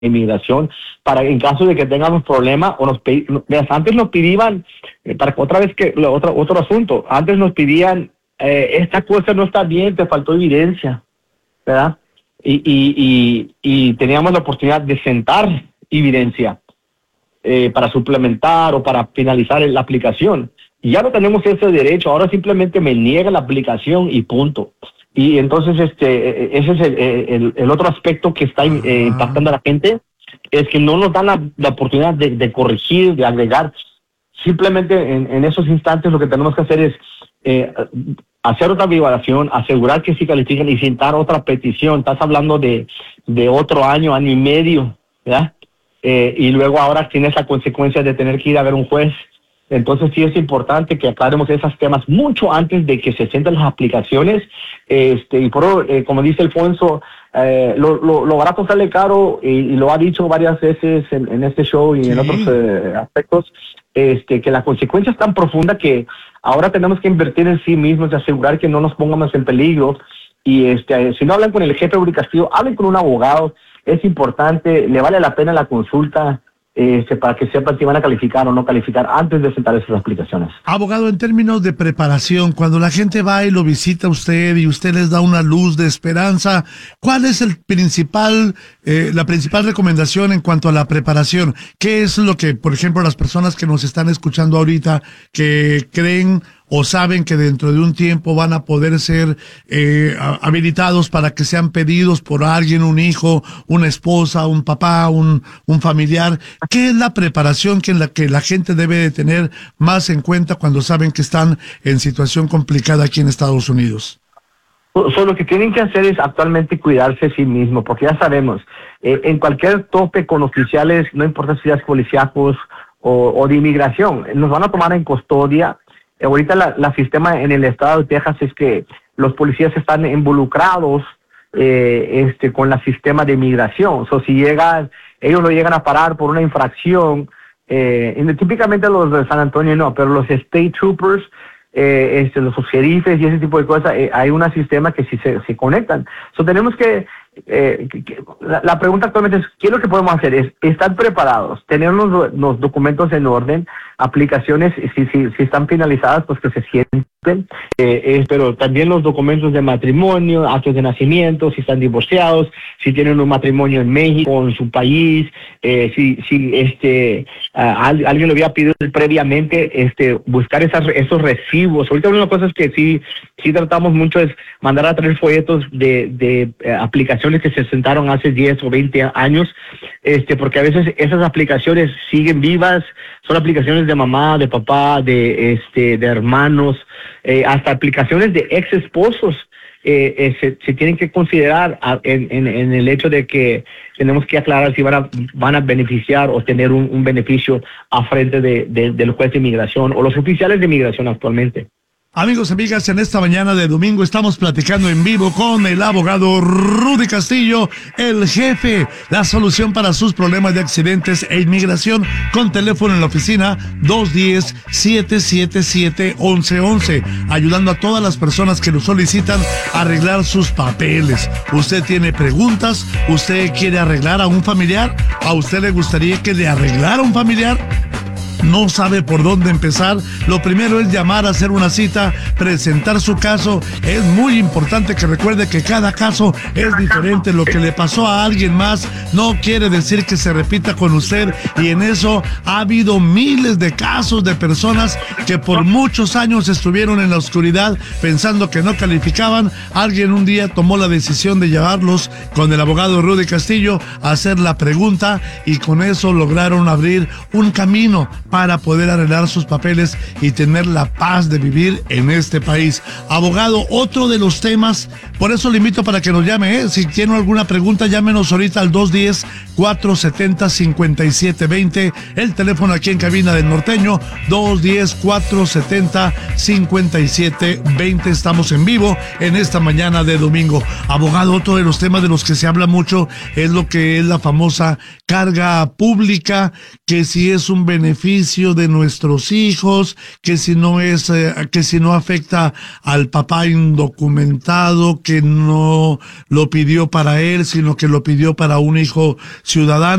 inmigración para en caso de que tengamos problemas o antes nos pedían para otra vez que otro asunto, antes nos pedían esta cosa no está bien, te faltó evidencia, ¿verdad? Y teníamos la oportunidad de sentar evidencia para suplementar o para finalizar la aplicación. Y ya no tenemos ese derecho, ahora simplemente me niega la aplicación y punto. Y entonces ese es el otro aspecto que está impactando a la gente, es que no nos dan la oportunidad de corregir, de agregar. Simplemente en esos instantes lo que tenemos que hacer es hacer otra validación, asegurar que sí califican y sentar otra petición. Estás hablando de otro año y medio, ¿verdad? Y luego ahora tienes la consecuencia de tener que ir a ver un juez. Entonces sí es importante que aclaremos esos temas mucho antes de que se sientan las aplicaciones. Y como dice Alfonso, lo barato sale caro y lo ha dicho varias veces en este show y en otros aspectos, que la consecuencia es tan profunda que ahora tenemos que invertir en sí mismos y asegurar que no nos pongamos en peligro. Y si no hablan con el jefe Rudy Castillo, hablen con un abogado. Es importante, le vale la pena la consulta. Para que sepan si van a calificar o no calificar antes de sentar esas aplicaciones. Abogado, en términos de preparación, cuando la gente va y lo visita a usted y usted les da una luz de esperanza, ¿cuál es la principal recomendación en cuanto a la preparación? ¿Qué es lo que, por ejemplo, las personas que nos están escuchando ahorita, que creen o saben que dentro de un tiempo van a poder ser habilitados para que sean pedidos por alguien, un hijo, una esposa, un papá, un familiar? ¿Qué es la preparación que la gente debe de tener más en cuenta cuando saben que están en situación complicada aquí en Estados Unidos? Lo que tienen que hacer es actualmente cuidarse a sí mismo, porque ya sabemos, en cualquier tope con oficiales, no importa si es policíacos o de inmigración, nos van a tomar en custodia. Ahorita la sistema en el estado de Texas es que los policías están involucrados con el sistema de inmigración. Si ellos lo llegan a parar por una infracción, típicamente los de San Antonio no, pero los state troopers, los sheriffes y ese tipo de cosas, hay un sistema que sí se conectan. Tenemos que la pregunta actualmente es, ¿qué es lo que podemos hacer? Es estar preparados, tener los documentos en orden, aplicaciones, si están finalizadas, pues que se sienten, pero también los documentos de matrimonio, actos de nacimiento, si están divorciados, si tienen un matrimonio en México, en su país, alguien lo había pedido previamente, buscar esos recibos. Ahorita una de las cosas que sí tratamos mucho es mandar a traer folletos de aplicaciones que se sentaron hace 10 o 20 años, porque a veces esas aplicaciones siguen vivas, son aplicaciones de mamá, de papá, de hermanos, hasta aplicaciones de ex esposos. Se tienen que considerar en el hecho de que tenemos que aclarar si van a beneficiar o tener un beneficio a frente del juez de inmigración o los oficiales de inmigración actualmente. Amigos, amigas, en esta mañana de domingo estamos platicando en vivo con el abogado Rudy Castillo, el jefe, la solución para sus problemas de accidentes e inmigración, con teléfono en la oficina 210-777-1111, ayudando a todas las personas que lo solicitan a arreglar sus papeles. ¿Usted tiene preguntas? ¿Usted quiere arreglar a un familiar? ¿A usted le gustaría que le arreglara a un familiar? ¿No sabe por dónde empezar? Lo primero es llamar, hacer una cita, presentar su caso. Es muy importante que recuerde que cada caso es diferente. Lo que le pasó a alguien más no quiere decir que se repita con usted, y en eso ha habido miles de casos de personas que por muchos años estuvieron en la oscuridad pensando que no calificaban. Alguien un día tomó la decisión de llevarlos con el abogado Rudy Castillo a hacer la pregunta, y con eso lograron abrir un camino para poder arreglar sus papeles y tener la paz de vivir en este país. Abogado, otro de los temas, por eso le invito para que nos llame, si tiene alguna pregunta, llámenos ahorita al 210-470-5720, el teléfono aquí en cabina del Norteño, 210-470-5720. Estamos en vivo en esta mañana de domingo. Abogado, otro de los temas de los que se habla mucho es lo que es la famosa carga pública, que si es un beneficio beneficio de nuestros hijos, que si no afecta al papá indocumentado, que no lo pidió para él, sino que lo pidió para un hijo ciudadano.